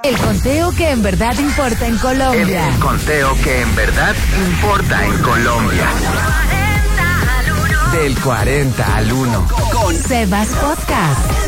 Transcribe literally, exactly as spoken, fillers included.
El conteo que en verdad importa en Colombia. El conteo que en verdad importa en Colombia. Del cuarenta al uno. Con Sebas Podcast.